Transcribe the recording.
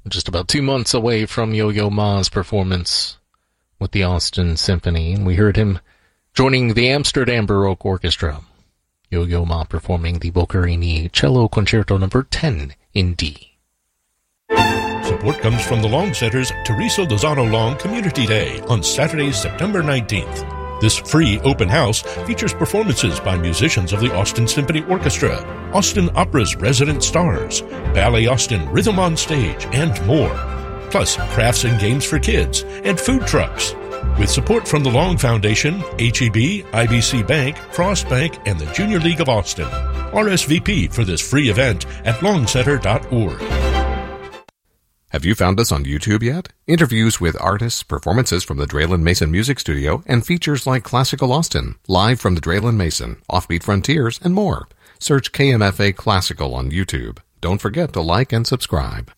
just about 2 months away from Yo-Yo Ma's performance with the Austin Symphony, and we heard him joining the Amsterdam Baroque Orchestra. Yo-Yo Ma performing the Boccherini Cello Concerto No. 10 in D. Support comes from the Long Center's Teresa Lozano Long Community Day on Saturday, September 19th. This free open house features performances by musicians of the Austin Symphony Orchestra, Austin Opera's resident stars, Ballet Austin Rhythm on Stage, and more. Plus crafts and games for kids and food trucks. With support from the Long Foundation, HEB, IBC Bank, Frost Bank, and the Junior League of Austin. RSVP for this free event at longcenter.org. Have you found us on YouTube yet? Interviews with artists, performances from the Draylen Mason Music Studio, and features like Classical Austin, live from the Draylen Mason, Offbeat Frontiers, and more. Search KMFA Classical on YouTube. Don't forget to like and subscribe.